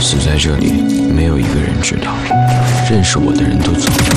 死在这里，没有一个人知道。认识我的人都走了。